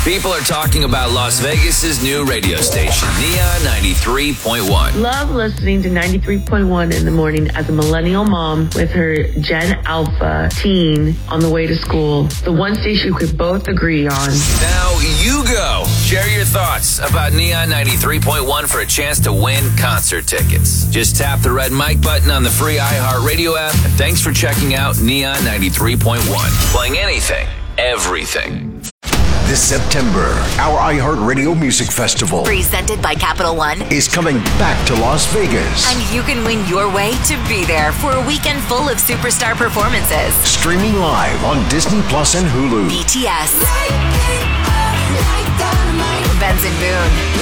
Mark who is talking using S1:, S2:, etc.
S1: People are talking about Las Vegas's new radio station, Neon 93.1.
S2: Love listening to 93.1 in the morning as a millennial mom with her Gen Alpha teen on the way to school. The one station we could both agree on.
S1: Now you go. Share your thoughts about Neon 93.1 for a chance to win concert tickets. Just tap the red mic button on the free iHeartRadio app. And thanks for checking out Neon 93.1. Playing anything, everything.
S3: This September, our iHeartRadio Music Festival,
S4: presented by Capital One,
S3: is coming back to Las Vegas.
S4: And you can win your way to be there for a weekend full of superstar performances.
S3: Streaming live on Disney Plus and Hulu.
S4: BTS, Benson Boone,